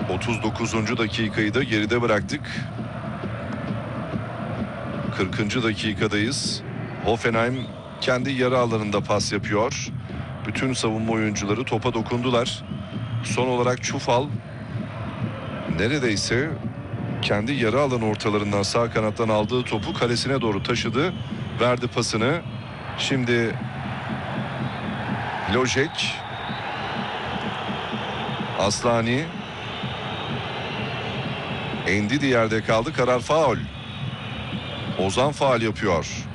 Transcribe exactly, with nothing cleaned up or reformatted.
otuz dokuzuncu dakikayı da geride bıraktık. kırkıncı dakikadayız. Hoffenheim kendi yarı alanında pas yapıyor. Bütün savunma oyuncuları topa dokundular. Son olarak Çufal neredeyse kendi yarı alan ortalarından sağ kanattan aldığı topu kalesine doğru taşıdı. Verdi pasını. Şimdi Lojek, Aslani, Endidi yerde kaldı. Karar faul. Ozan faul yapıyor.